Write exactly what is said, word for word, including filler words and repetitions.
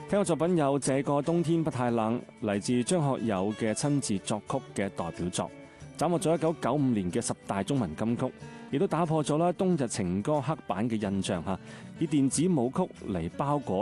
聽嘅作品有《這個冬天不太冷》，嚟自張學友嘅親自作曲嘅代表作，斬獲咗一九九五年嘅十大中文金曲，亦都打破咗啦冬日情歌黑板嘅印象嚇，以電子舞曲嚟包裹